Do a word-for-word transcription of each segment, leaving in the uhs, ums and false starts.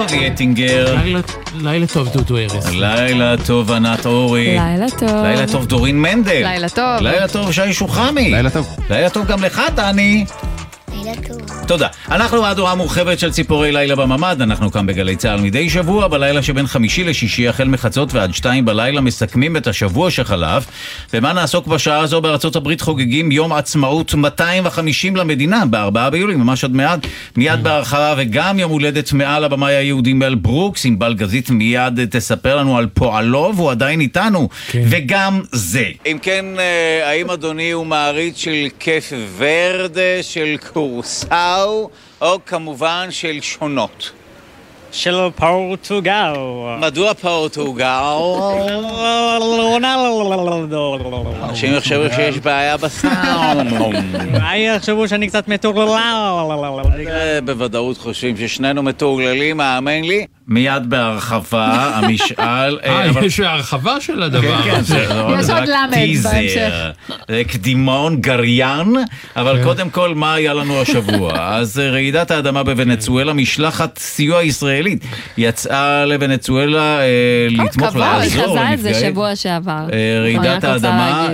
אבי אטינגר. לילה טוב דודו ארז. לילה טוב ענת אורי. לילה טוב. לילה טוב דורין מנדל. לילה טוב. לילה טוב שי שוחמי. לילה טוב. לילה טוב גם לך דני. לילה טוב. תודה. אנחנו מהדורה מורחבת של ציפורי לילה בממד. אנחנו כאן בגלי צהל מדי שבוע, בלילה שבין חמישי לשישי, החל מחצות ועד שתיים בלילה, מסכמים את השבוע שחלף. ומה נעסוק בשעה הזו? בארצות הברית חוגגים יום עצמאות מאתיים וחמישים למדינה, בארבעה ביולי, ממש עד מעט, מיד בהרחבה, וגם יום הולדת מעל הבמאי היהודי מל ברוקס, עם בלגזית מיד תספר לנו על פועלו, והוא עדיין איתנו. כן. וגם זה. אם כן, האם אדוני הוא מעריץ של כיף ורדה, של קורסאו, או כמובן של שונות? של פורטוגל. מדוע פורטוגל? אנשים יחשבו שיש בעיה בסאונד. אולי יחשבו שאני קצת מתורגלל. בוודאות חושבים ששנינו מתורגללים, האמן לי. מיד בהרחבה, המשאל... אה, יש הרחבה של הדבר. כן, זה רק טיזר. זה קדימון, גריין, אבל קודם כל, מה היה לנו השבוע? אז רעידת האדמה בוונצואלה, משלחת סיוע ישראלית, יצאה לוונצואלה לתמוך לעזור. היא חזה את זה שבוע שעבר. רעידת האדמה,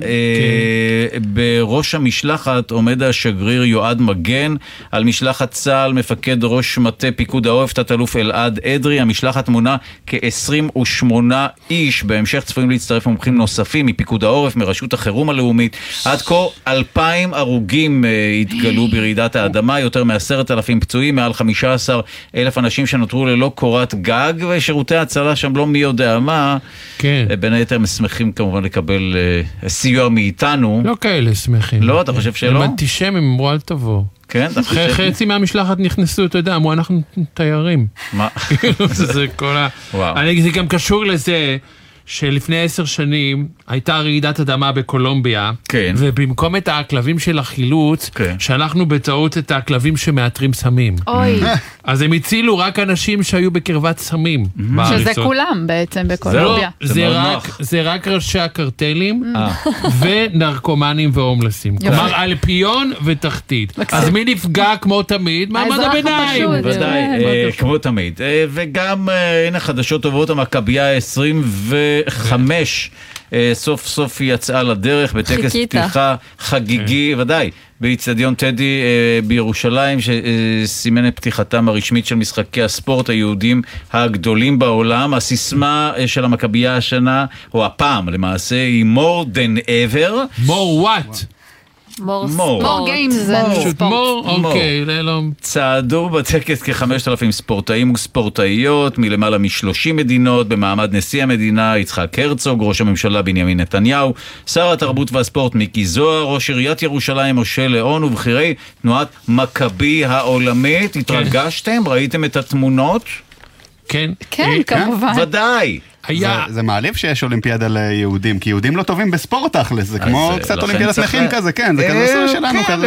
בראש המשלחת עומד השגריר יועד מגן, על משלחת צה"ל מפקד ראש מטה פיקוד העורף, תת-אלוף אלעד אדרי. המשלחת מונה כ-עשרים ושמונה איש, בהמשך צפויים להצטרף מומחים נוספים מפיקוד העורף, מרשות החירום הלאומית. עד כה אלפיים הרוגים התגלו ברעידת האדמה, יותר מעשרת אלפים פצועים, מעל חמישה עשר אלף אנשים שנותרו ללא קורת גג, ושירותי הצלה שם לא מי יודע מה. כן. בין היתר שמחים כמובן לקבל סיוע מאיתנו. לא כאלה שמחים. לא, אתה חושב שלא? הם אנטישמים, אמרו אל תבוא. כן, אתה חושב? חצי מהמשלחת נכנסו, אתה יודע, אמרו אנחנו תיירים. מה? זה כל ה... זה גם קשור לזה שלפני עשר שנים הייתה רעידת אדמה בקולומביה, כן. ובמקום את הכלבים של החילוץ, כן. שלחנו בטעות את הכלבים שמאתרים סמים. אוי. אז הם הצילו רק אנשים שהיו בקרבת סמים. שזה כולם בעצם בקולומביה. זה רק, זה רק ראשי הקרטלים ונרקומנים והומלסים. כלומר, אלפיון ותחתית. אז מי נפגע כמו תמיד? מעמד הביניים. ודאי, כמו תמיד. וגם, הנה חדשות טובות, המכבייה עשרים וחמש סוף סוף יצאה לדרך בטקס פתיחה חגיגי, ודאי, באצטדיון טדי בירושלים, שסימן את פתיחתם הרשמית של משחקי הספורט היהודים הגדולים בעולם. הסיסמה של המכבייה השנה, או הפעם למעשה, היא more than ever. more what? more games than ספורט. אוקיי, לא... צעדו בטקס כ-חמשת אלפים ספורטאים וספורטאיות מלמעלה מ-שלושים מדינות, במעמד נשיא המדינה יצחק הרצוג, ראש הממשלה בנימין נתניהו, שר התרבות והספורט מיקי זוהר, ראש עיריית ירושלים משה ליאון, ובכירי תנועת מכבי העולמית. התרגשתם? ראיתם את התמונות? כן. כן, כמובן. ודאי. זה מעליב שיש אולימפיאדה ליהודים, כי יהודים לא טובים בספורט תכלס, זה כמו קצת אולימפיאדת נכים כזה, כן, זה כזה סוג שלנו כזה.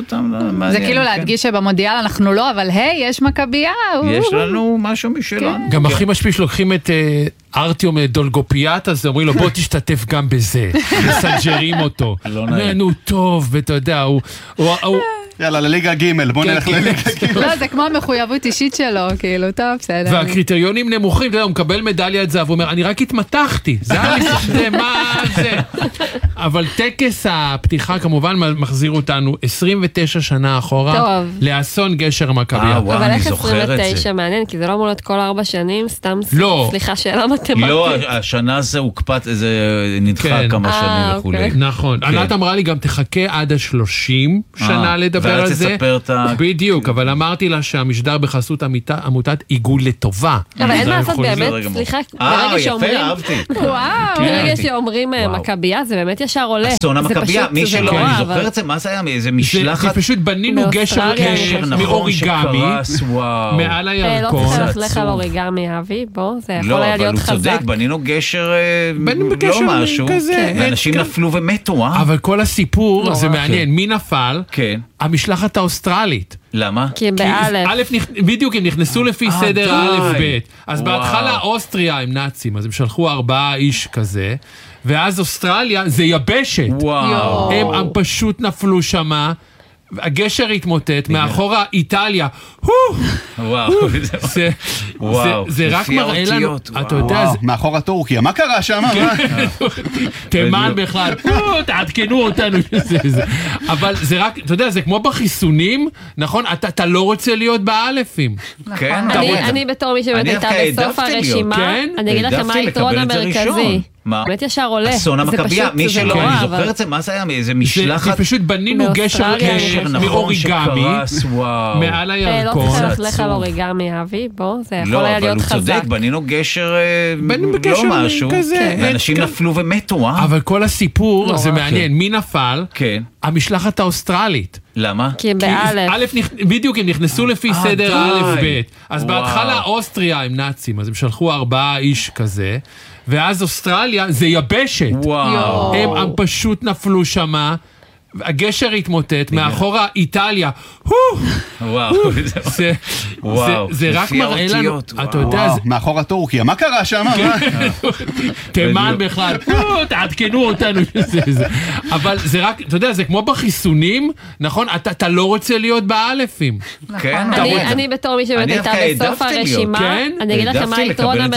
זה כאילו להדגיש שבמונדיאל אנחנו לא, אבל היי, יש מכבייה. יש לנו משהו משלנו. גם הכי משפיע שלוקחים את ארטיום דולגופיאט, אז אומרים לו בוא תשתתף גם בזה, מסנג'רים אותו. נו טוב, ואתה יודע, הוא... יאללה, לליגה ג' בוא נלך לליגה ג'. לא, זה כמו המחויבות אישית שלו, כאילו, טוב, בסדר. והקריטריונים נמוכים, הוא מקבל מדליית זהב, הוא אומר, אני רק התמתחתי, זה היה מה זה. אבל טקס הפתיחה כמובן מחזיר אותנו עשרים ותשע שנה אחורה, לאסון גשר המכבייה. אבל איך עשרים ותשע מעניין, כי זה לא אמור להיות כל ארבע שנים, סתם סליחה שאלה מתמטית. לא, השנה זה הוקפט, זה נדחה כמה שנים וכו'. נכון, ענת אמרה לי גם תחכה עד השלושים שנה לדבר על זה. בדיוק, אבל אמרתי לה שהמשדר בחסות עמותת עיגול לטובה. אבל אין לעשות באמת, סליחה, ברגע שאומרים... וואו. ברגע שאומרים מכבייה, זה באמת ישר עולה. אסון המכבייה, מי שלא, אני זוכר את זה, מה זה היה? איזה משלחת? זה פשוט בנינו גשר מאוריגמי, מעל הירקון. לא צריך ללכת על אוריגמי, אבי, בוא, זה יכול היה להיות חזק. לא, אבל הוא צודק, בנינו גשר לא משהו. אנשים נפלו ומתו, אה? אבל כל הסיפור, זה מעניין, מי נפל? כן. המשלחת האוסטרלית. למה? כי הם באלף. בדיוק, הם נכנסו לפי סדר האלף ב'. אז בהתחלה אוסטריה הם נאצים, אז הם שלחו ארבעה איש כזה, ואז אוסטרליה זה יבשת. וואו. הם פשוט נפלו שמה, הגשר התמוטט, מאחורה איטליה, וואו, זה רק מראה לנו, אתה יודע, מאחורה טורקיה, מה קרה שם? תימן בכלל, תעדכנו אותנו, אבל זה רק, אתה יודע, זה כמו בחיסונים, נכון? אתה לא רוצה להיות באלפים. אני בתור מי שבאמת הייתה בסוף הרשימה, אני אגיד לכם מה היתרון המרכזי. באמת ישר עולה. אסון המכבייה, מי שלא זוכר את זה, מה זה היה? איזה משלחת? זה פשוט בנינו גשר מאוריגמי, מעל הירקון. לא צריך ללכת על אוריגמי, אבי, בוא, זה יכול היה להיות חזק. לא, אבל הוא צודק, בנינו גשר לא משהו, ואנשים נפלו ומתו, אה? אבל כל הסיפור, זה מעניין, מי נפל? המשלחת האוסטרלית. למה? כי הם באלף. בדיוק, הם נכנסו לפי סדר א' ב'. אז בהתחלה אוסטריה הם נאצים, אז הם שלחו ארבעה איש כזה, ואז אוסטרליה זה יבשת. וואו. הם, הם פשוט נפלו שמה, הגשר התמוטט, מאחורה איטליה, וואו, זה, וואו, זה, זה רק מראה לנו, אתה יודע, זה... מאחורה טורקיה, מה קרה שם? תימן בכלל, תעדכנו אותנו, אבל זה רק, אתה יודע, זה כמו בחיסונים, נכון? אתה לא רוצה להיות באלפים. אני בתור מי שבאמת הייתה בסוף הרשימה, אני אגיד לכם מה היתרון המרכזי.